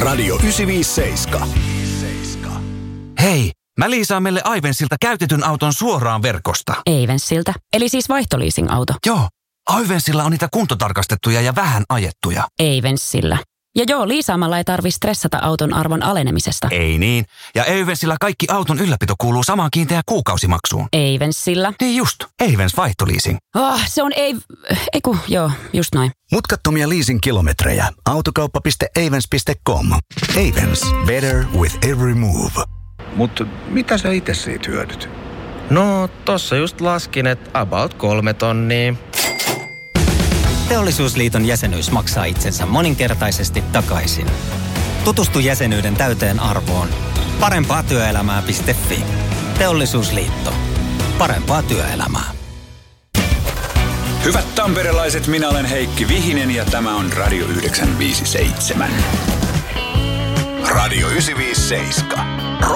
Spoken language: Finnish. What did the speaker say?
Radio 957. Hei, mä liisaan meille Aivensilta käytetyn auton suoraan verkosta. Aivensilta, eli siis vaihtoliising-auto. Joo, Aivensilla on niitä kuntotarkastettuja ja vähän ajettuja. Aivensilla. Ja joo, liisaamalla ei tarvitse stressata auton arvon alenemisesta. Ei niin. Ja Aivensilla kaikki auton ylläpito kuuluu samaan kiinteään kuukausimaksuun. Aivensilla. Niin just, Aivens vaihtoliising. Se on joo, just noin. Mutkattomia leasing-kilometrejä. Autokauppa.avens.com. Avens. Better with every move. Mutta mitä sä itse siitä hyödyt? No, tossa just laskin, että about 3 tonnia. Teollisuusliiton jäsenyys maksaa itsensä moninkertaisesti takaisin. Tutustu jäsenyyden täyteen arvoon. Parempaatyöelämää.fi. Teollisuusliitto. Parempaa työelämää. Hyvät tamperelaiset, minä olen Heikki Vihinen ja tämä on Radio 957. Radio 957.